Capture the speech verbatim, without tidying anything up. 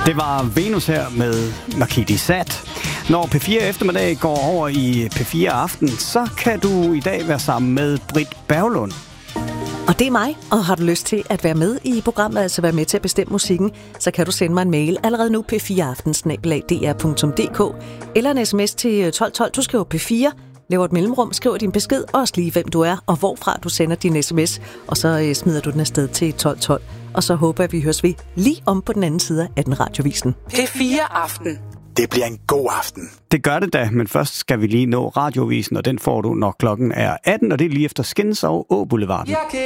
Det var Venus her med Marquis Sat. Når P fire eftermiddag går over i P fire Aften, så kan du i dag være sammen med Britt Berglund. Og det er mig, og har du lyst til at være med i programmet, altså være med til at bestemme musikken, så kan du sende mig en mail allerede nu p fire aften snabel-a d r punktum d k eller en sms til tolv tolv. Du skriver P fire, laver et mellemrum, skriver din besked, og også lige hvem du er, og hvorfra du sender din sms, og så øh, smider du den afsted til tolv tolv. Og så håber jeg, at vi høres ved lige om på den anden side af den radiovisen. P fire Aften. Det bliver en god aften. Det gør det da, men først skal vi lige nå radiovisen, og den får du, når klokken er atten, og det er lige efter Skins og Å Boulevarden.